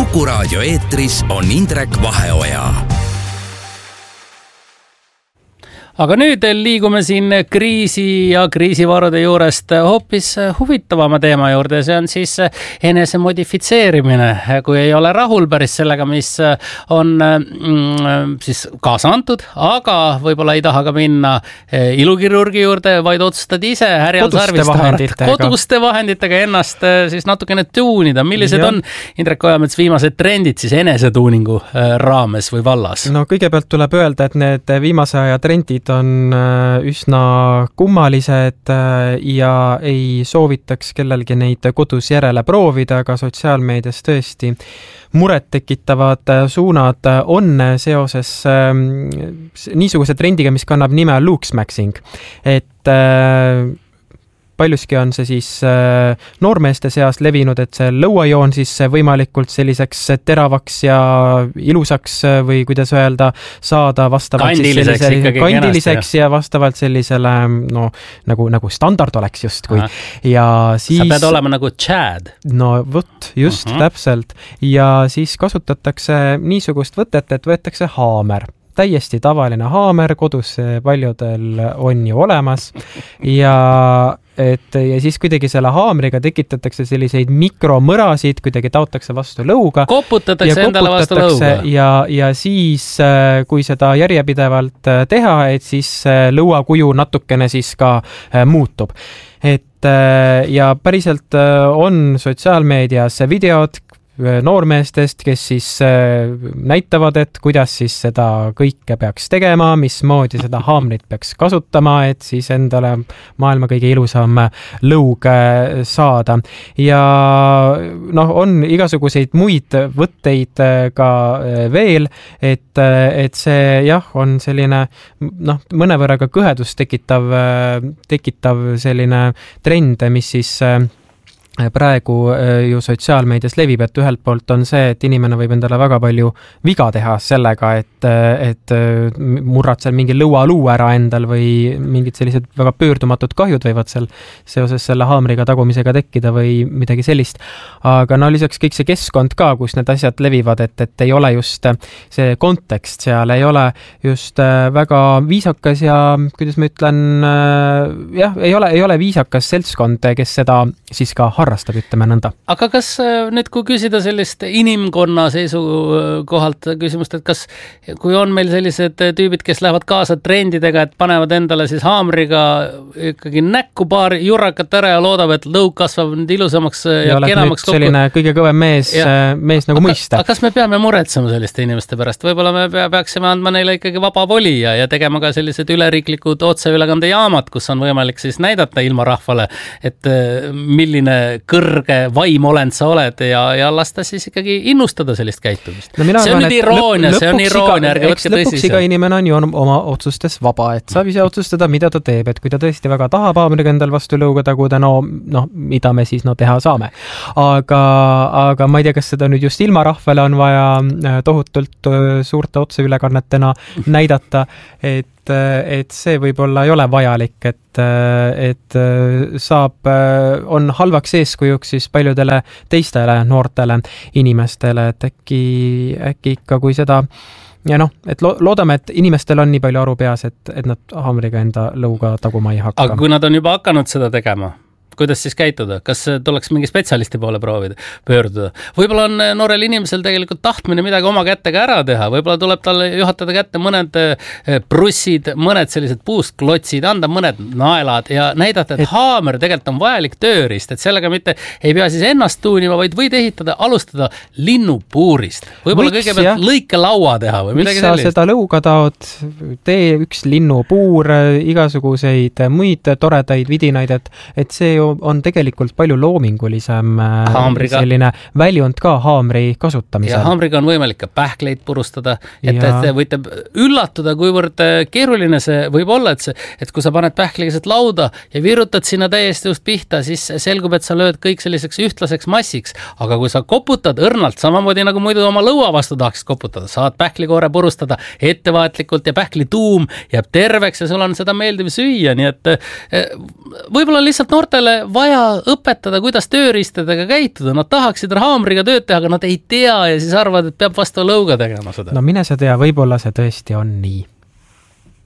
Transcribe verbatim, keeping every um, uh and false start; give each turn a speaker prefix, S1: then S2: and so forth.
S1: Kuku raadio eetris on Indrek Vaheoja. Aga nüüd liigume siin kriisi ja kriisivarude juurest hoopis huvitavama teema juurde. See on siis enese modifitseerimine. Kui ei ole rahul päris sellega, mis on mm, siis kaasa antud, aga võib-olla ei taha ka minna ilukirurgi juurde, vaid otsustad ise härjal sarvist koduste vahenditega ennast siis natukene tuunida. Millised ja. on, Indrek Ojamets, viimased trendid siis enesetuuningu raames või vallas?
S2: No kõigepealt tuleb öelda, et need viimase aja trendid on üsna kummalised ja ei soovitaks kellelgi neid kodus järele proovida, aga sotsiaalmeedias tõesti muret tekitavad suunad on seoses niisuguse trendiga, mis kannab nime looksmaxing. Et paljuski on see siis noormeeste seas levinud, et see lõuajoon siis võimalikult selliseks teravaks ja ilusaks või kuidas öelda, saada vastavalt
S1: kandiliseks,
S2: siis sellisele, kandiliseks ja vastavalt sellisele, no nagu, nagu standard oleks justkui. Ja siis,
S1: sa pead olema nagu Chad.
S2: No võt, just uh-huh. täpselt. Ja siis kasutatakse niisugust võtet, et võetakse haamer. Täiesti tavaline haamer, kodus paljudel on ju olemas ja, et, ja siis kuidagi selle haamriga tekitatakse selliseid mikromõrasid, kuidagi taotakse vastu lõuga.
S1: Koputatakse ja endale vastu lõuga.
S2: Ja, ja siis, kui seda järjepidevalt teha, et siis lõuakuju natukene siis ka muutub. Et, ja päriselt on sotsiaalmeedias videod noormeestest, kes siis näitavad, et kuidas siis seda kõike peaks tegema, mismoodi seda haamrit peaks kasutama, et siis endale maailma kõige ilusam lõug saada. Ja noh, on igasuguseid muid võtteid ka veel, et, et see jah, on selline noh, mõnevõrra ka kõhedust tekitav, tekitav selline trend, mis siis praegu ju sotsiaalmeedias levib, et ühelt poolt on see, et inimene võib endale väga palju viga teha sellega, et, et murrad seal mingi lõualuu ära endal või mingid sellised väga pöördumatud kahjud võivad seal seoses selle haamriga tagumisega tekkida või midagi sellist. Aga no lisaks kõik see keskkond ka, kus need asjad levivad, et, et ei ole just see kontekst seal, ei ole just väga viisakas ja kuidas ma ütlen, jah, ei ole, ei ole viisakas seltskond, kes seda siis ka harrastab. Rastab, ütleme nõnda.
S1: Aga kas nüüd, kui küsida sellist inimkonna seisukohalt küsimust, et kas, kui on meil sellised tüübid, kes lähevad kaasa trendidega, et panevad endale siis haamriga ikkagi näkku paar jurakat ära ja loodab, et lõug kasvab nüüd ilusamaks ja, ja kenamaks kokku.
S2: Selline kõige kõvem mees, mees nagu aga, mõista.
S1: Aga kas me peame muretsema selliste inimeste pärast? Võib-olla me peaksime andma neile ikkagi vaba voli ja, ja tegema ka sellised üleriiklikud otseülekandejaamad, kus on võimalik siis näidata ilma rahvale, et milline kõrge vaimolend sa oled ja, ja lasta siis ikkagi innustada sellist käitumist. No see on nüüd iroonia, see on iroonia, ärge võtke tõsiselt.
S2: Lõpuks iga inimene on ju oma otsustes vaba, et saab ise otsustada, mida ta teeb, et kui ta tõesti väga tahab haamriga endal vastu lõuga taguda, no, no mida me siis no teha saame. Aga, aga ma ei tea, kas seda nüüd just ilma rahvale on vaja tohutult suurte otseülekannetena näidata, et et see võib-olla ei ole vajalik, et, et saab, on halvaks eeskujuks siis paljudele teistele noortele inimestele, et äkki, äkki ikka kui seda ja noh, et lo- loodame, et inimestel on nii palju aru peas, et, et nad haamriga enda lõuga taguma ei hakka.
S1: Aga kui nad on juba hakanud seda tegema, kuidas siis käituda? Kas tuleks mingi spetsialisti poole proovida, pöörduda? Võib-olla on noorel inimesel tegelikult tahtmine midagi oma kättega ära teha. Võib-olla tuleb talle juhatada kätte mõned brussid, mõned sellised puustklotsid, anda mõned naelad ja näidata, et, et haamer tegelikult on vajalik tööriist, et sellega mitte ei pea siis ennast tuunima, vaid võid ehitada, alustada linnupuurist. Võib-olla
S2: Võiks,
S1: kõigepealt jah. lõike laua teha või midagi sellist.
S2: Mis sa seda lõuga taod, tee üks linnupuur, igasuguseid muid toredaid vidinaid, et, et see ju on tegelikult palju loomingulisem haamriga. Selline väljund ka haamri kasutamisel.
S1: Ja haamriga on võimalik ka pähkleid purustada, et, et võite üllatuda, kuivõrd keeruline see võib olla, et, see, et kui sa paned pähkligeset lauda ja virutad sinna täiesti just pihta, siis selgub, et sa lööd kõik selliseks ühtlaseks massiks, aga kui sa koputad õrnalt, samamoodi nagu muidu oma lõua vastu tahaksid koputada, saad pähklikoore purustada ettevaatlikult ja pähkli tuum jääb terveks ja sul on seda meeldiv süüa, nii et võib-olla lihtsalt noortele vaja õpetada, kuidas tööriistadega käituda, nad tahaksid haamriga tööd teha, aga nad ei tea ja siis arvavad, et peab vastu lõuga tegema seda.
S2: no mine sa tea, võib-olla see tõesti on nii.